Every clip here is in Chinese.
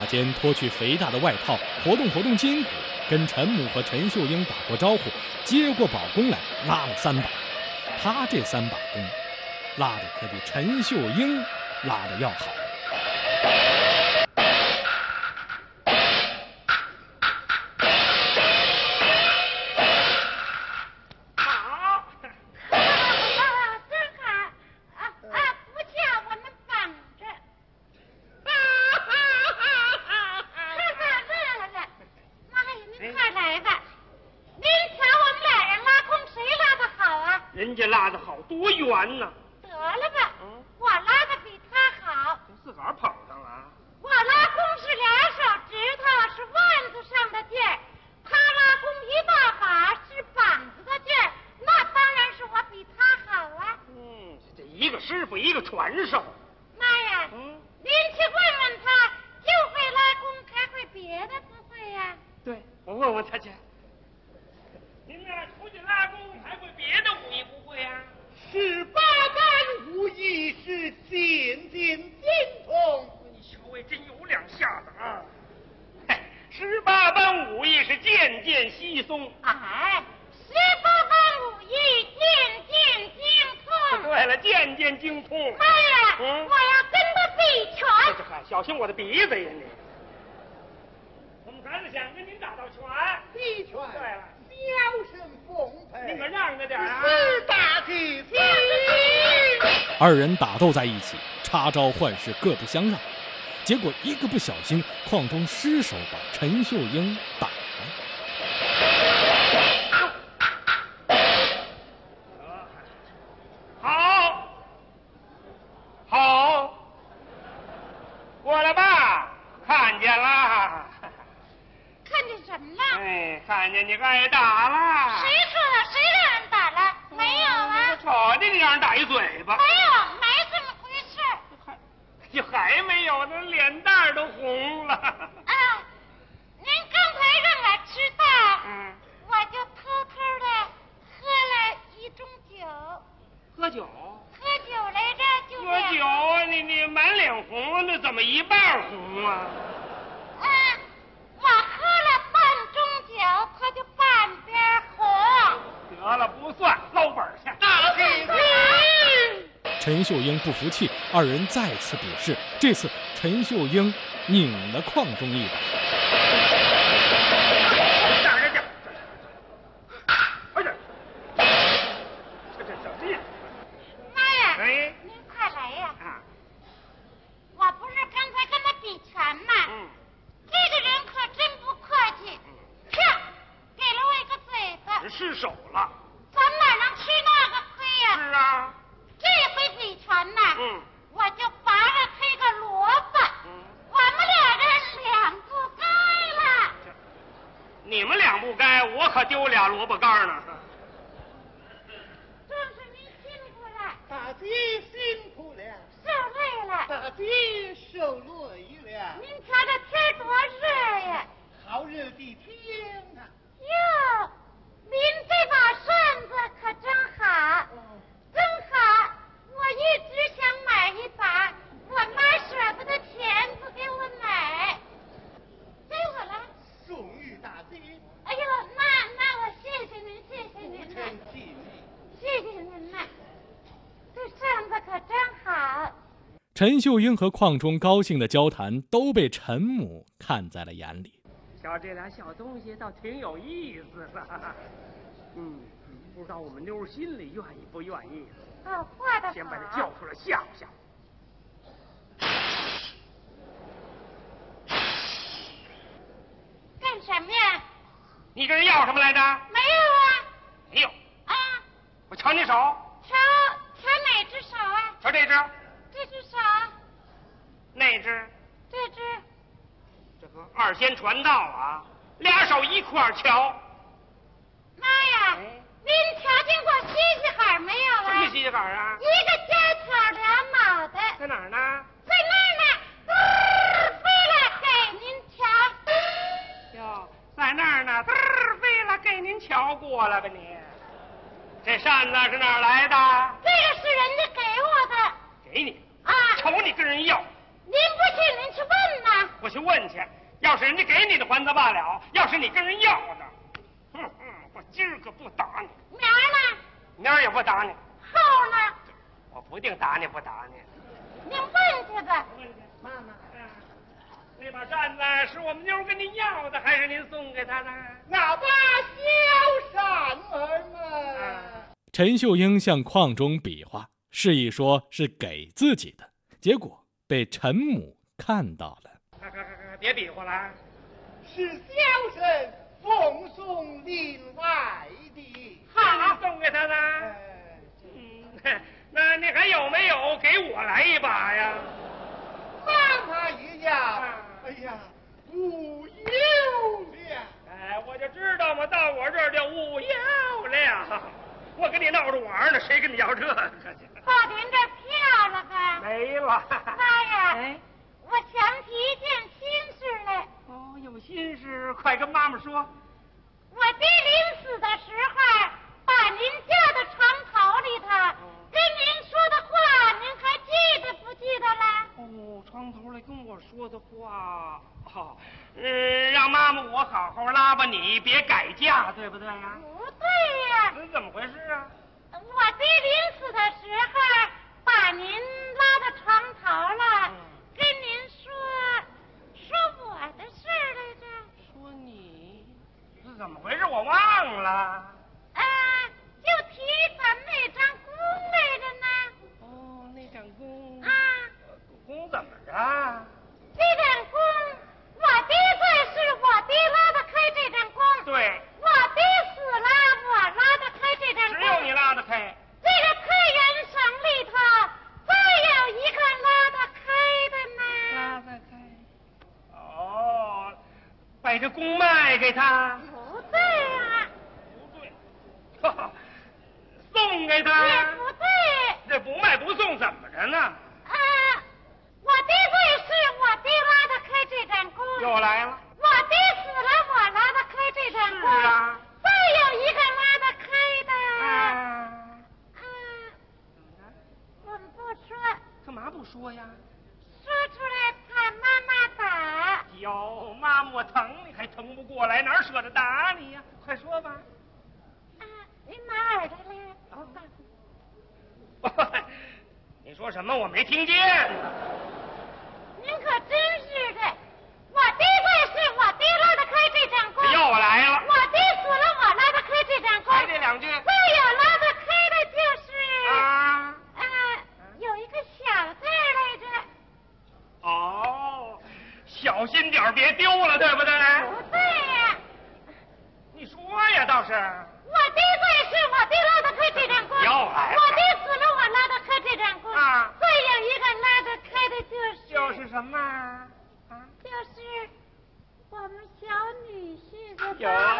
间脱去肥大的外套，活动活动筋骨，跟陈母和陈秀英打过招呼，接过宝弓来，拉了3把。他这3把弓，拉的可比陈秀英拉的要好。 人家拉得好，多远呢！ 得了吧，我拉的比他好。 自个儿捧上了。 我拉弓是2手指头，是腕子上的劲儿；他拉弓1大把，是膀子的劲儿。那当然是我比他好啊。 这一个师傅，一个传授。 妈呀，您去问问他，就会拉弓，还会别的不会呀？ 对，我问问他去。您呢，出去拉弓还会别的武艺不会啊 ？18般武艺是渐渐精通。 你小尉真有两下子啊！18般武艺是渐渐稀松。 哎，18般武艺渐渐精通。 对了，渐渐精通。 妈呀，我要跟他比拳。 嗨，小心我的鼻子呀你！我们孩子想跟您打道拳。 比拳。 对了。 小生奉陪， 你可让着点啊！ 是大吉吉。 2人打斗在一起，插招换式，各不相让。结果一个不小心，邝中失手把陈秀英打了。 好，过来吧，看见了。 看见什么了？ 看见你挨打了。 谁说的？谁让人打了？没有啊。 我瞅见你让人打一嘴巴。 没有，没这么回事。 还没有呢，脸蛋都红了。 您刚才让我知道，我就偷偷的喝了1盅酒。 喝酒？ 喝酒来着，就喝酒啊！你满脸红，那怎么一半红啊？ 我喝了半盅酒，他就半边红。 得了，不算，捞本去。 大吉吉。 陈秀英不服气，2人再次比试。这次陈秀英拧了邝中一把。 这什么呀？ 妈呀！您快来呀！我不是刚才跟他比拳吗？这个人可真不客气，给了我一个嘴巴。 失手了。 咱哪能吃那个亏呀？ 是啊。 这回比拳呢，我就拔了他一个萝卜。我们2人两不该了。 你们俩不该，我可丢俩萝卜干呢。 正是您辛苦了。 大吉辛苦了。 受累了。 大吉受累了。 您瞧这天多热呀！ 好热的天啊！ 哟，您这把扇子可真好，真好！我一直想买一把，我妈舍不得钱不给我买，给我了。 送与大吉。 哎呦，那我谢谢您，谢谢您呐，谢谢您呐，这扇子可真好。 陈秀英和邝中高兴的交谈都被陈母看在了眼里。 瞧这俩小东西倒挺有意思的。不知道我们妞心里愿意不愿意。 画的好。 先把这叫出来吓唬吓唬。 干什么呀？ 你跟人要什么来着？ 没有啊。 没有。我瞧你手。 瞧哪只手啊？ 瞧这只。 这只手。 那只。 这只。 这个2仙传道啊，俩手一块瞧。 妈呀！您瞧见过西西海没有啊？ 什么西西海啊？ 一个尖挑2脑袋。 在哪儿呢？ 在那儿呢，飞了给您瞧。 哟，在那儿呢，飞了给您瞧过了吧你？这扇子是哪儿来的？ 这个是人家给我的。 给你？ 啊！ 瞅你跟人要。 您不信，您去问呐。 我去问去。要是人家给你的还则罢了，要是你跟人要的，我今儿个不打你。 明儿呢？ 明儿也不打你。 后呢？ 我不定打你不打你。 您问去吧。 妈妈，那把扇子是我们妞跟您要的，还是您送给她的？ 那把小扇儿嘛。 陈秀英向邝中比划，示意说是给自己的，结果被陈母看到了。 别比划了， 是小生奉送另外的。 好，送给他的。那你还有没有给我来一把呀？ 妈妈一样。哎呀，无有了。 哎，我就知道嘛，到我这儿就无有了。我跟你闹着玩呢，谁跟你要这个去？ 把您这票了吧？ 没了。 妈呀！ 哎， 我想起一件心事来。 哦，有心事，快跟妈妈说。 我爹临死的时候，把您家的床头里头跟您说的话，您还记得不记得了？ 哦，床头来跟我说的话，让妈妈我好好拉吧你，别改嫁，对不对呀？ 不对呀。 这怎么回事啊？ 我爹临死的时候，把您拉到床头了，跟您说我的事来着。 说你是怎么回事？我忘了。 就提咱们那张弓来着呢。 哦，那张弓。弓怎么着？ 这张弓，我爹在世，我爹拉得开这张弓。 对。 我爹死了，我拉得开这张弓。 只有你拉得开。 这个太原省里头，再有一个拉得开的呢。 拉得开。哦，把这弓卖给他。 不对啊。 不对。送给他。 也不对。 这不卖不送怎么着呢？ 我爹在世，我爹拉得开这张弓。 又来了。 我爹死了，我拉得开这张弓。 是啊。 再有一个拉得开的。我们不说。 干嘛不说呀？ 说出来怕妈妈打。 哟，妈妈我疼你还疼不过来，哪舍得打你呀？快说吧。 您拿耳朵来。 你说什么？我没听见。 您可真是的，我爹在世，我爹拉得开这张弓。 又来了。 我爹死了，我拉得开这张弓。 还这两句。 再有拉得开的就是。有一个小字来着。 哦，小心点别丢了，对不对？ 不对呀。 你说呀，倒是。 我爹在世，我爹拉得开这张弓。 又来了。 我爹死了，我拉得开这张弓。再有一个拉得开的就是什么？ 就是我们小女婿的。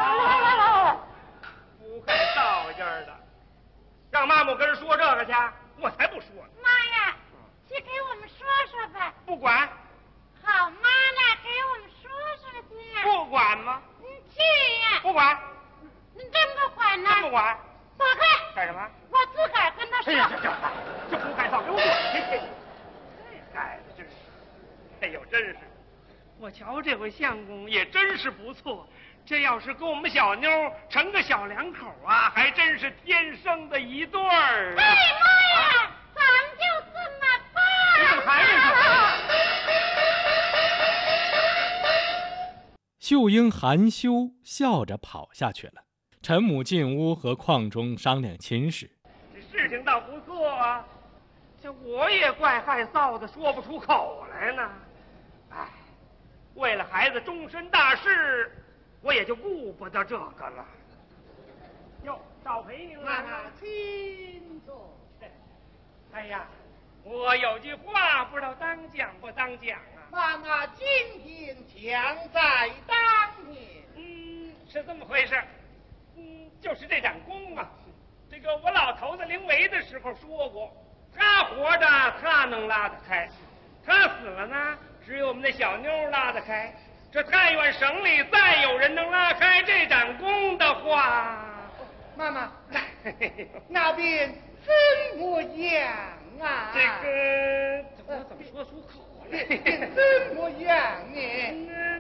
不会道应的，让妈妈跟人说这个去，我才不说呢。 妈呀，去给我们说说吧。 不管。 好妈呢，给我们说说去。 不管吗？ 你去呀。 不管。 你真不管呢？ 真不管。 躲开。 干什么？ 我自个儿跟他说。 哎呀，这胡改造，给我滚去！这孩子真是，哎呦，真是，我瞧这回相公也真是不错。这要是跟我们小妞成个小两口啊，还真是天生的一对儿。 哎妈呀，咱们就这么办。 你怎么还没说？ 秀英含羞笑着跑下去了。陈母进屋和邝中商量亲事。 这事情倒不错啊，这我也怪害臊的，说不出口来呢。哎，为了孩子终身大事，我也就顾不得这个了。哟，少陪您了。 请坐。 哎呀，我有句话不知道当讲不当讲啊。 妈妈今天将在当年。 是这么回事。就是这盏弓啊，这个我老头子临危的时候说过，他活着他能拉得开，他死了呢，只有我们那小妞拉得开。这太原省里再有人能拉开这盏弓的话， 妈妈，那边怎么样啊？ 这个我怎么说出口你怎么样呢？